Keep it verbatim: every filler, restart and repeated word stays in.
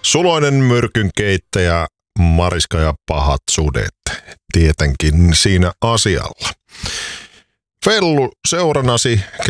Suloinen myrkyn keittäjä Mariska ja pahat sudet tietenkin siinä asialla. Fellu seuranasi